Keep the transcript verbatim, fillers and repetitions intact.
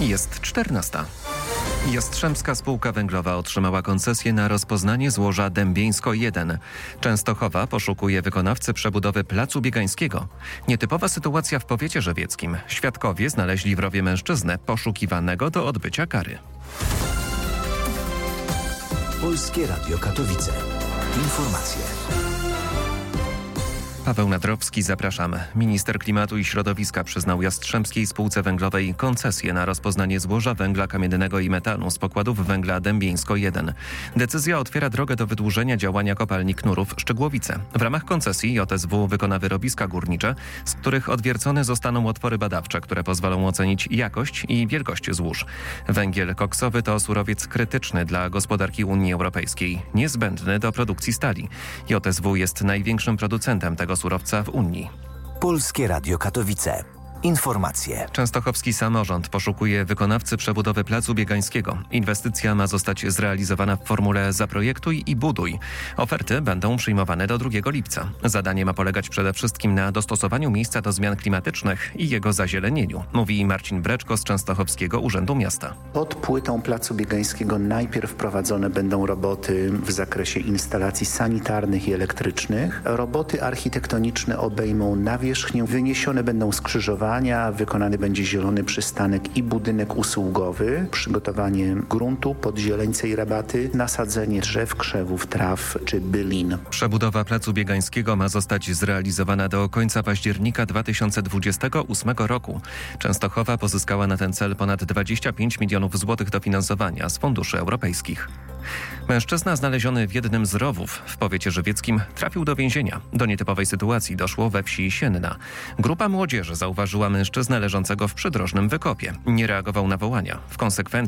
Jest czternasta. Jastrzębska Spółka Węglowa otrzymała koncesję na rozpoznanie złoża Dębieńsko jeden. Częstochowa poszukuje wykonawcy przebudowy Placu Biegańskiego. Nietypowa sytuacja w powiecie żywieckim. Świadkowie znaleźli w rowie mężczyznę poszukiwanego do odbycia kary. Polskie Radio Katowice. Informacje. Paweł Nadrowski, zapraszam. Minister Klimatu i Środowiska przyznał Jastrzębskiej Spółce Węglowej koncesję na rozpoznanie złoża węgla kamiennego i metanu z pokładów węgla Dębieńsko jeden. Decyzja otwiera drogę do wydłużenia działania kopalni Knurów Szczygłowice. W ramach koncesji J S W wykona wyrobiska górnicze, z których odwiercone zostaną otwory badawcze, które pozwolą ocenić jakość i wielkość złóż. Węgiel koksowy to surowiec krytyczny dla gospodarki Unii Europejskiej, niezbędny do produkcji stali. J S W jest największym producentem tego surowca w Unii. Polskie Radio Katowice. Informacje. Częstochowski samorząd poszukuje wykonawcy przebudowy Placu Biegańskiego. Inwestycja ma zostać zrealizowana w formule zaprojektuj i buduj. Oferty będą przyjmowane do drugiego lipca. Zadanie ma polegać przede wszystkim na dostosowaniu miejsca do zmian klimatycznych i jego zazielenieniu, mówi Marcin Breczko z Częstochowskiego Urzędu Miasta. Pod płytą Placu Biegańskiego najpierw prowadzone będą roboty w zakresie instalacji sanitarnych i elektrycznych. Roboty architektoniczne obejmą nawierzchnię, wyniesione będą skrzyżowania, wykonany będzie zielony przystanek i budynek usługowy, przygotowanie gruntu pod zieleńce i rabaty, nasadzenie drzew, krzewów, traw czy bylin. Przebudowa Placu Biegańskiego ma zostać zrealizowana do końca października dwa tysiące dwudziestego ósmego roku. Częstochowa pozyskała na ten cel ponad dwadzieścia pięć milionów złotych dofinansowania z funduszy europejskich. Mężczyzna znaleziony w jednym z rowów w powiecie żywieckim trafił do więzienia. Do nietypowej sytuacji doszło we wsi Sienna. Grupa młodzieży zauważyła mężczyznę leżącego w przydrożnym wykopie. Nie reagował na wołania. W konsekwencji